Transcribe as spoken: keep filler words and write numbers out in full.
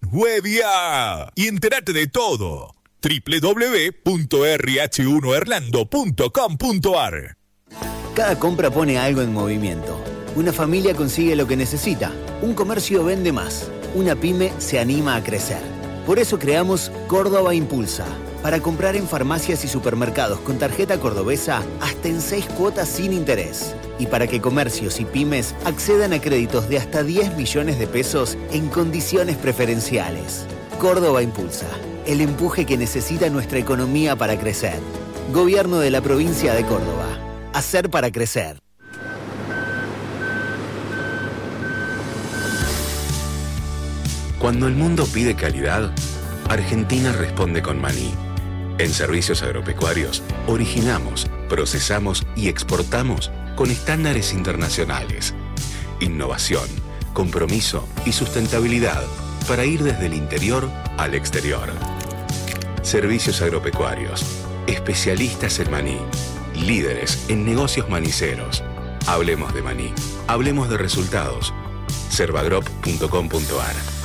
Huevia. Y entérate de todo. doble u doble u doble u punto erre hache uno erlando punto com punto ar. Cada compra pone algo en movimiento. Una familia consigue lo que necesita. Un comercio vende más. Una pyme se anima a crecer. Por eso creamos Córdoba Impulsa. Para comprar en farmacias y supermercados con tarjeta cordobesa hasta en seis cuotas sin interés. Y para que comercios y pymes accedan a créditos de hasta diez millones de pesos en condiciones preferenciales. Córdoba Impulsa. El empuje que necesita nuestra economía para crecer. Gobierno de la provincia de Córdoba. Hacer para crecer. Cuando el mundo pide calidad, Argentina responde con maní. En Servicios Agropecuarios, originamos, procesamos y exportamos con estándares internacionales. Innovación, compromiso y sustentabilidad para ir desde el interior al exterior. Servicios Agropecuarios, especialistas en maní, líderes en negocios maniceros. Hablemos de maní, hablemos de resultados. servagrop punto com punto ar